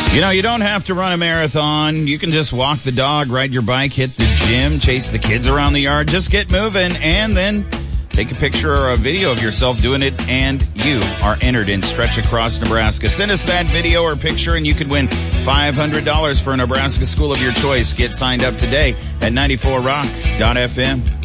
You know, you don't have to run a marathon. You can just walk the dog, ride your bike, hit the gym, chase the kids around the yard. Just get moving and then take a picture or a video of yourself doing it, and you are entered in Stretch Across Nebraska. Send us that video or picture, and you could win $500 for a Nebraska school of your choice. Get signed up today at 94rock.fm.